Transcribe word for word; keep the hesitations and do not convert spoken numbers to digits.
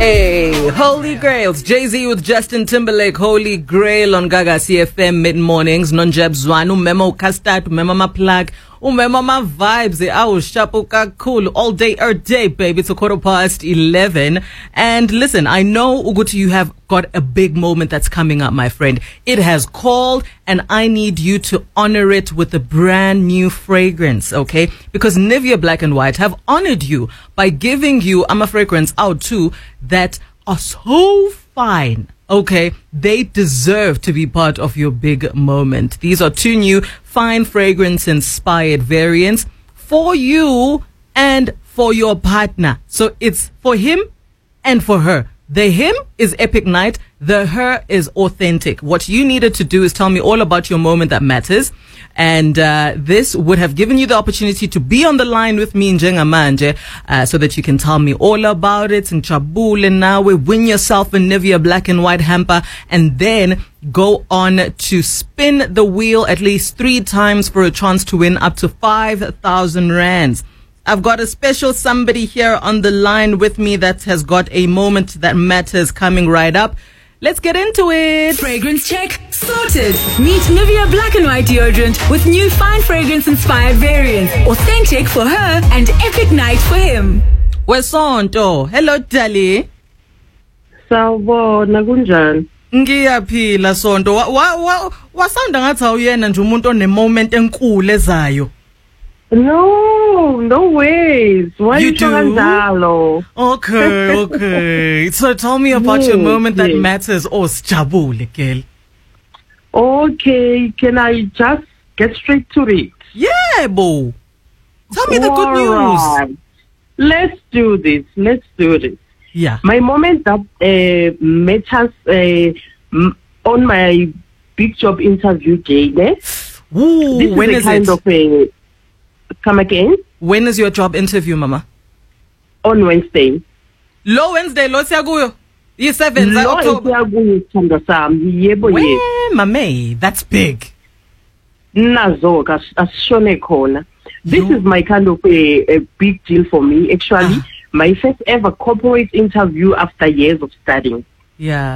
Hey, Holy Grails. Jay-Z with Justin Timberlake. Holy Grail on Gaga C F M mid-mornings. Non-jab Zwanu. Memo Custard. Memo ma plug. Umema ma vibes. Awu shapuka cool. All day, every day, baby. It's a quarter past eleven. And listen, I know, Uguti, you have got a big moment that's coming up, my friend. It has called, and I need you to honor it with a brand new fragrance, okay? Because Nivea Black and White have honored you by giving you um, a fragrance out too that are so fine. Okay, they deserve to be part of your big moment. These are two new fine fragrance-inspired variants for you and for your partner. So it's for him and for her. The him is Epic Night. The her is authentic. What you needed to do is tell me all about your moment that matters. And uh, this would have given you the opportunity to be on the line with me, Njengamanje, uh, so that you can tell me all about it. And Chabule now, we win yourself a Nivea Black and White hamper, and then go on to spin the wheel at least three times for a chance to win up to five thousand rands. I've got a special somebody here on the line with me that has got a moment that matters coming right up. Let's get into it. Fragrance check sorted. Meet Nivea Black and White deodorant with new fine fragrance-inspired variants. Authentic for her and Epic Night for him. Wesonto. Hello, Dali. Sawubona kunjani? Ngiyaphila Sonto. Wa wa wasanda ngathi awuyena nje umuntu one moment enkulu ezayo. No, no ways. Why You you do? kanjalo? Okay, okay. So tell me about Yes, your moment that yes. matters. Oh, Sjabule, girl. Okay, can I just get straight to it? Yeah, boo. Tell me the good news. Alright. Let's do this. Let's do this. Yeah. My moment that uh, matters uh, m- on my big job interview day, eh? Ooh, This when is a is kind it? of a come again When is your job interview, Mama? on Wednesday. Lo Wednesday, lo siyakuyo. Yi seventh Lo October. esiyakuyo sithando sami, yebo yes. Where, mame? That's big. Nazo asishone khona. This Yo. is my kind of a, a big deal for me. Actually, Ah. my first ever corporate interview after years of studying. Yeah.